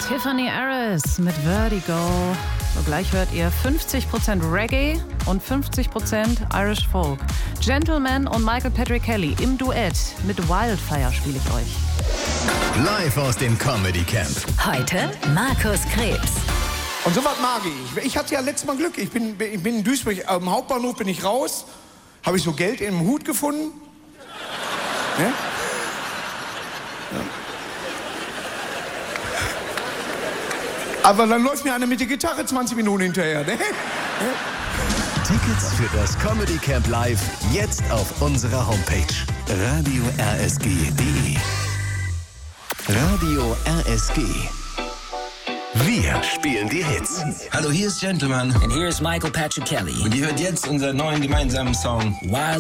Tiffany Harris mit Vertigo. So, gleich hört ihr 50% Reggae und 50% Irish Folk. Gentleman und Michael Patrick Kelly im Duett mit Wildfire spiele ich euch. Live aus dem Comedy Camp. Heute Markus Krebs. Und sowas mag ich. Ich hatte ja letztes Mal Glück. Ich bin in Duisburg, am Hauptbahnhof bin ich raus. Habe ich so Geld in einem Hut gefunden. Ja? Ja. Aber dann läuft mir einer mit der Gitarre 20 Minuten hinterher. Ne? Tickets für das Comedy Camp Live jetzt auf unserer Homepage radio-rsg.de. Radio RSG. Wir spielen die Hits. Hallo, hier ist Gentleman. And here's Michael Patrick Kelly. Und ihr hört jetzt unseren neuen gemeinsamen Song. Wild